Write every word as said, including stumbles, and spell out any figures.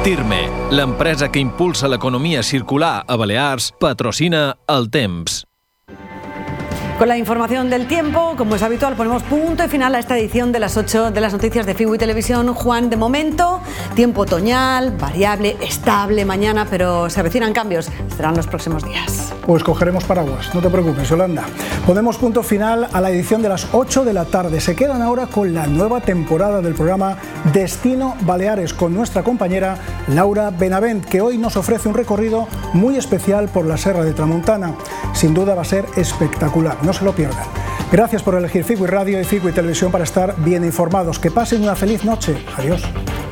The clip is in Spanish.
Tirme, l'empresa que impulsa l'economia circular a Balears, patrocina El Temps. Con la información del tiempo, como es habitual, ponemos punto y final a esta edición de las ocho de las noticias de Figo y Televisión. Juan, de momento, tiempo otoñal, variable, estable mañana, pero se avecinan cambios. Serán los próximos días. Pues cogeremos paraguas, no te preocupes, Yolanda. Ponemos punto final a la edición de las ocho de la tarde. Se quedan ahora con la nueva temporada del programa Destino Baleares, con nuestra compañera Laura Benavent, que hoy nos ofrece un recorrido muy especial por la Serra de Tramuntana. Sin duda va a ser espectacular. No se lo pierdan. Gracias por elegir Figo y Radio y Figo y Televisión para estar bien informados. Que pasen una feliz noche. Adiós.